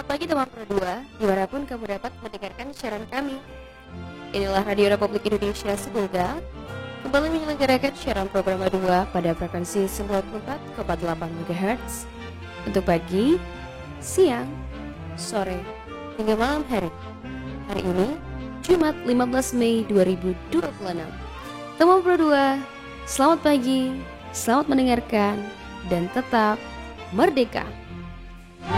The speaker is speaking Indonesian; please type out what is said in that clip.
pagi teman Pro 2, dimanapun kamu dapat mendengarkan siaran kami. Inilah Radio Republik Indonesia Semoga kembali menyelenggarakan siaran program 2 pada frekuensi 94,8 MHz untuk pagi, siang, sore, hingga malam hari. Hari ini, Jumat 15 Mei 2026. Teman Pro 2, selamat pagi, selamat mendengarkan, dan tetap merdeka.